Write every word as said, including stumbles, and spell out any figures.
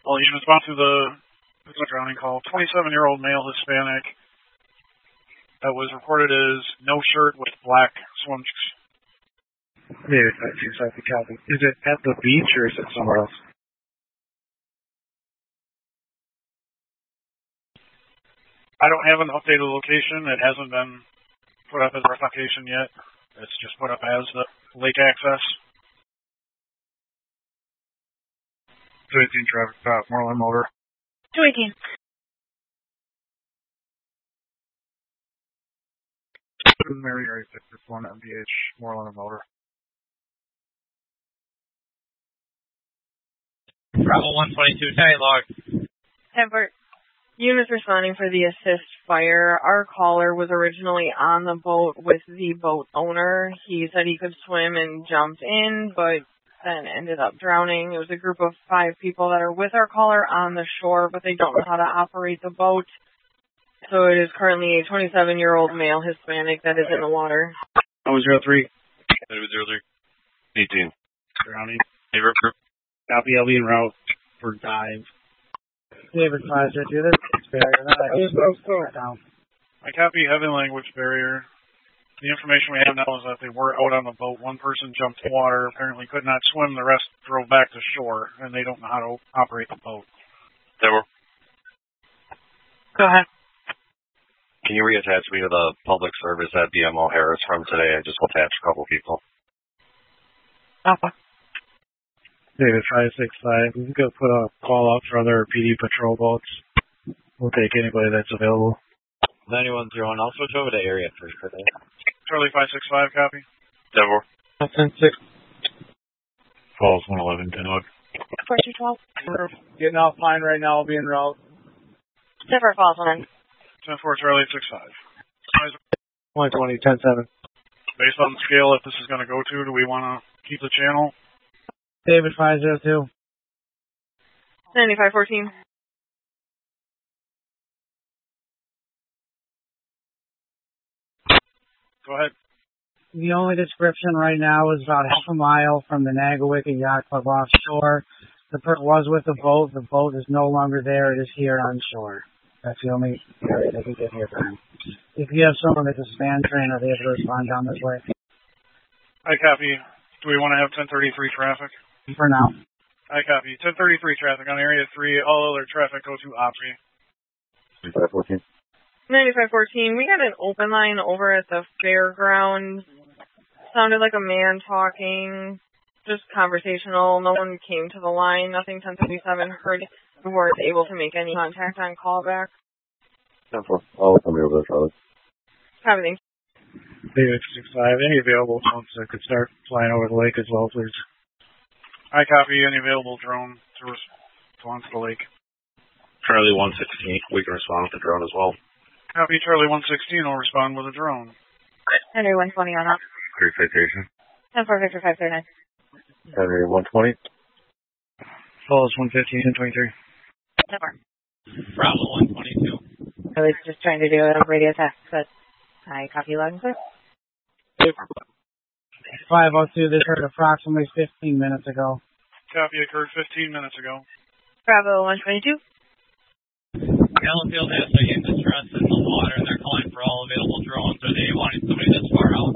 All units respond to the drowning call. twenty-seven-year-old male Hispanic that was reported as no shirt with black swim trunks. David five six five, copy. Is it at the beach or is it somewhere else? I don't have an updated location. It hasn't been put up as a location yet. It's just put up as the lake access. two eighteen traffic stop, Moreland Motor. two eighteen. Mary Mary six six one M B H, Moreland Motor. Bravo one twenty-two, tally log. Edward. Units responding for the assist fire. Our caller was originally on the boat with the boat owner. He said he could swim and jumped in, but then ended up drowning. It was a group of five people that are with our caller on the shore, but they don't know how to operate the boat. So it is currently a twenty-seven-year-old male Hispanic that is in the water. Oh, zero three. zero three. eighteen. Drowning. Neighbor. Copy, I'll be en route for dive. David five zero two, this is barrier. I just slow it down. I copy heavy language barrier. The information we have now is that they were out on the boat. One person jumped in water, apparently could not swim. The rest drove back to shore, and they don't know how to operate the boat. Neighbor. Go ahead. Can you reattach me to the public service at B M O Harris from today? I just will attach a couple people. Alpha. David five six five. We can put a call out for other P D patrol boats. We'll take anybody that's available. ninety-one zero one, I'll switch over to area three for that. Charlie five six five, copy. Neighbor. ten six. Falls one eleven, ten log. four two twelve. Getting off line right now, I'll be en route. Silver Falls one. ten four, Charlie six five. one twenty, ten seven. Based on the scale that this is going to go to, do we want to keep the channel? David five zero two. ninety-five fourteen. Go ahead. The only description right now is about half a mile from the Nagawicca Yacht Club offshore. The person was with the boat. The boat is no longer there. It is here on shore. That's the only area they can get here for him. If you have someone that's a span train, are they able to respond down this way? I copy. Do we want to have ten thirty-three traffic? For now. I copy. ten thirty-three traffic on Area three. All other traffic go to Opry. ninety-five fourteen. ninety-five fourteen. We got an open line over at the fairgrounds. Sounded like a man talking. Just conversational. No one came to the line. Nothing ten thirty-seven heard. We weren't able to make any contact on callback. ten four. I'll come over there, Charlie. Everything. David six five. Any available phones that could start flying over the lake as well, please. I copy any available drone to respond to the lake. Charlie one sixteen. We can respond with the drone as well. Copy. Charlie one sixteen will respond with a drone. Henry one twenty on up. Great citation. ten four Victor five thirty-nine. Henry one twenty. Falls one fifteen, ten twenty-three. ten four. Bravo one twenty-two. I was just trying to do a radio test, but I copy loud and clear. five oh two, this heard approximately fifteen minutes ago. Copy occurred fifteen minutes ago. Bravo one twenty-two. Gallenfield has a in distress in the water, and they're calling for all available drones. Are they wanting somebody that's far out?